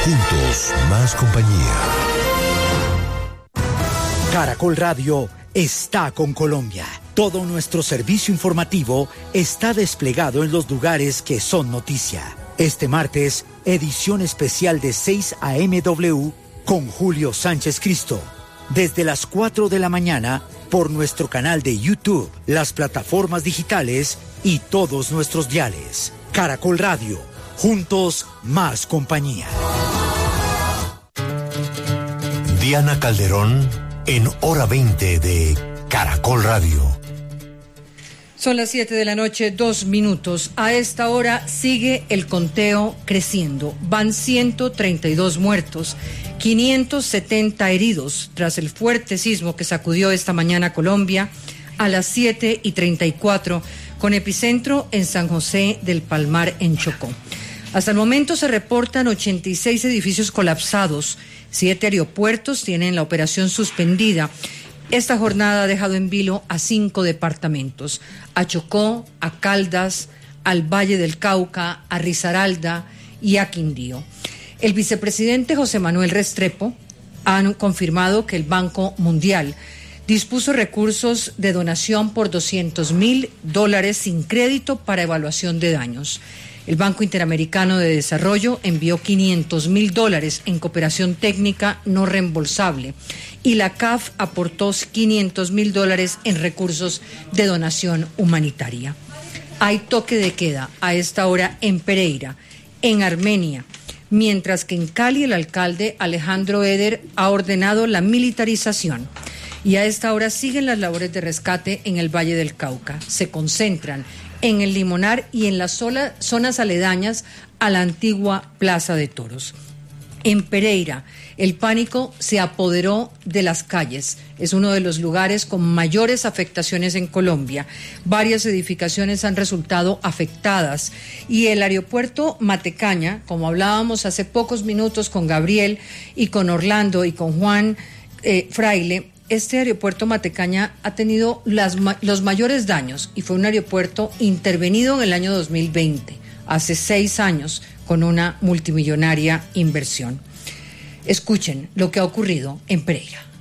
Juntos, más compañía. Caracol Radio está con Colombia. Todo nuestro servicio informativo está desplegado en los lugares que son noticia. Este martes, edición especial de 6 a.m.w con Julio Sánchez Cristo. Desde las 4 de la mañana, por nuestro canal de YouTube, las plataformas digitales y todos nuestros diales. Caracol Radio. Juntos, más compañía. Diana Calderón en Hora 20 de Caracol Radio. Son las 7 de la noche, 2 minutos. A esta hora sigue el conteo creciendo. Van 132 muertos, 570 heridos tras el fuerte sismo que sacudió esta mañana a Colombia a las 7:34, con epicentro en San José del Palmar, en Chocó. Hasta el momento se reportan 86 edificios colapsados, 7 aeropuertos tienen la operación suspendida. Esta jornada ha dejado en vilo a 5 departamentos, a Chocó, a Caldas, al Valle del Cauca, a Risaralda y a Quindío. El vicepresidente José Manuel Restrepo ha confirmado que el Banco Mundial dispuso recursos de donación por $200.000 sin crédito para evaluación de daños. El Banco Interamericano de Desarrollo envió $500.000 en cooperación técnica no reembolsable y la CAF aportó $500.000 en recursos de donación humanitaria. Hay toque de queda a esta hora en Pereira, en Armenia, mientras que en Cali el alcalde Alejandro Eder ha ordenado la militarización. Y a esta hora siguen las labores de rescate en el Valle del Cauca. Se concentran en el Limonar y en las zonas aledañas a la antigua Plaza de Toros. En Pereira, el pánico se apoderó de las calles. Es uno de los lugares con mayores afectaciones en Colombia. Varias edificaciones han resultado afectadas y el aeropuerto Matecaña, como hablábamos hace pocos minutos con Gabriel y con Orlando y con Juan Fraile, este aeropuerto Matecaña ha tenido los mayores daños y fue un aeropuerto intervenido en el año 2020, hace 6 años, con una multimillonaria inversión. Escuchen lo que ha ocurrido en Pereira.